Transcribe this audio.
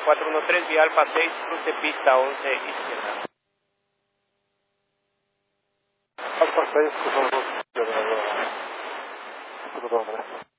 413, vía Alfa 6, cruce pista 11 izquierda. Alfa 6, cruce 11 izquierda.